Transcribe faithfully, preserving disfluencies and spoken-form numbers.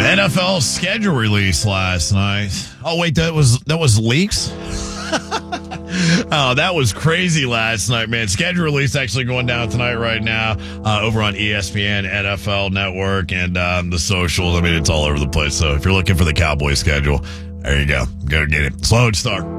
N F L schedule release last night. Oh wait, that was that was leaks. Oh, that was crazy last night, man. Schedule release actually going down tonight right now uh, over on E S P N, N F L Network, and um, the socials. I mean, it's all over the place. So if you're looking for the Cowboys schedule, there you go. Go get it. Slow start.